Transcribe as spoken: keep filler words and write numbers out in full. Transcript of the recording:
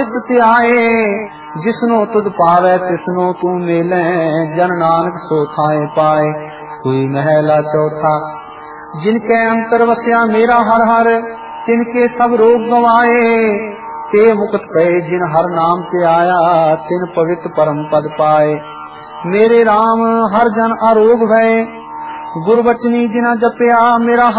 ਨਿਤ ਧਿਆਏ। ਜਿਸਨੋ ਤੁਧ ਪਾਵੈ ਤਿਸਨੋ ਤੂੰ ਮੇਲੇ, ਜਨ ਨਾਨਕ ਸੋ ਥਾਏ ਪਾਏ। ਕੋਈ ਮਹਿਲਾ ਚੌਥਾ। ਜਿਨਕੇ ਅੰਤਰ ਵਸਿਆ ਮੇਰਾ ਹਰ ਹਰ, ਤਿਨਕੇ ਸਭ ਰੋਗ ਗਵਾਏ। ਤੇ ਮੁਕਤ ਪਏ ਜਿਨ ਹਰ ਨਾਮ ਤੇ ਆਇਆ, ਤਿਨ ਪਵਿੱਤ ਪਰਮ ਪਦ ਪਾਏ। ਮੇਰੇ RAM ਹਰ ਜਨ ਆਰੋਗ ਭਏ, ਗੁਰਬਚਨੀ ਜਿਨਾ ਜਪਿਆ ਮੇਰਾ